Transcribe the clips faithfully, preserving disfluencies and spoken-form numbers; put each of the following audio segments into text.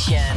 Nation.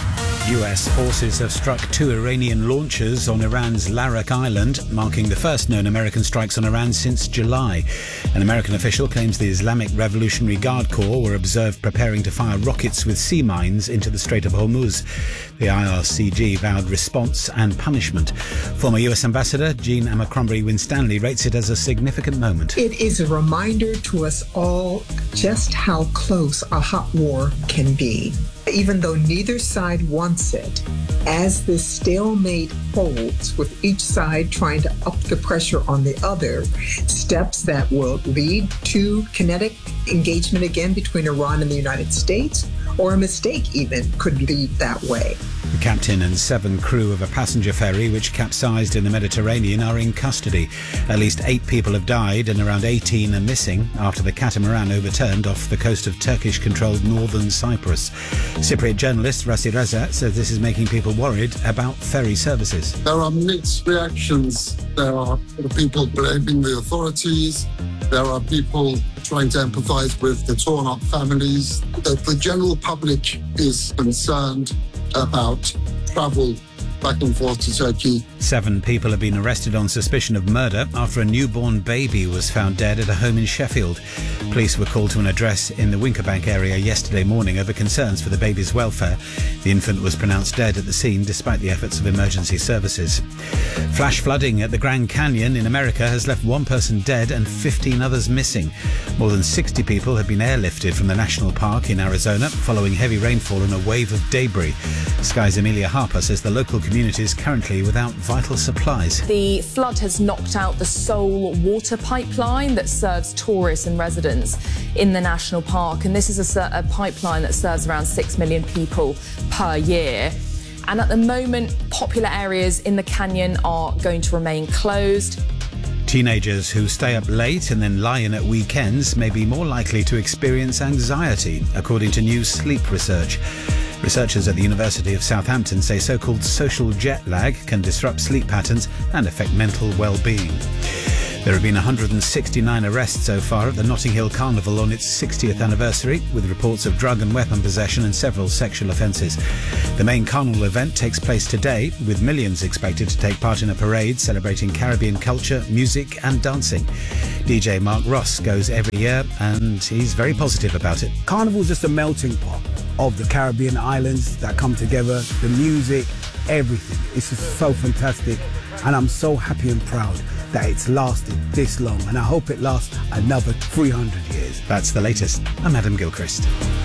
U S forces have struck two Iranian launchers on Iran's Larak Island, marking the first known American strikes on Iran since July. An American official claims the Islamic Revolutionary Guard Corps were observed preparing to fire rockets with sea mines into the Strait of Hormuz. The I R C G vowed response and punishment. Former U S Ambassador Jean Abercrombie Winstanley rates it as a significant moment. It is a reminder to us all just how close a hot war can be. Even though neither side wants it, as this stalemate holds, with each side trying to up the pressure on the other, steps that will lead to kinetic engagement again between Iran and the United States, or a mistake even could lead that way. The captain and seven crew of a passenger ferry which capsized in the Mediterranean are in custody. At least eight people have died and around eighteen are missing after the catamaran overturned off the coast of Turkish-controlled northern Cyprus. Cypriot journalist Rassi Reza says this is making people worried about ferry services. There are mixed reactions. There are people blaming the authorities. There are people trying to empathise with the torn-up families. The, the general public is concerned about travel back and forth to Turkey. Seven people have been arrested on suspicion of murder after a newborn baby was found dead at a home in Sheffield. Police were called to an address in the Winkerbank area yesterday morning over concerns for the baby's welfare. The infant was pronounced dead at the scene despite the efforts of emergency services. Flash flooding at the Grand Canyon in America has left one person dead and fifteen others missing. More than sixty people have been airlifted from the national park in Arizona following heavy rainfall and a wave of debris. Sky's Amelia Harper says the local community is currently without vital supplies. The flood has knocked out the sole water pipeline that serves tourists and residents in the national park, and this is a, a pipeline that serves around six million people per year. And at the moment, popular areas in the canyon are going to remain closed. Teenagers who stay up late and then lie in at weekends may be more likely to experience anxiety, according to new sleep research. Researchers at the University of Southampton say so-called social jet lag can disrupt sleep patterns and affect mental well-being. There have been one hundred sixty-nine arrests so far at the Notting Hill Carnival on its sixtieth anniversary, with reports of drug and weapon possession and several sexual offences. The main carnival event takes place today, with millions expected to take part in a parade celebrating Caribbean culture, music and dancing. D J Mark Ross goes every year and he's very positive about it. Carnival's just a melting pot of the Caribbean islands that come together, the music, everything. It's just so fantastic, and I'm so happy and proud that it's lasted this long, and I hope it lasts another three hundred years. That's the latest. I'm Adam Gilchrist.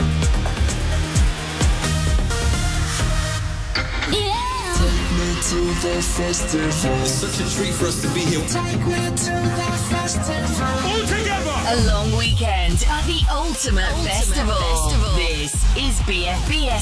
To the festival. It's such a treat for us to be here. Take me to the festival. All together. A long weekend at the ultimate, ultimate festival. festival. This is B F B S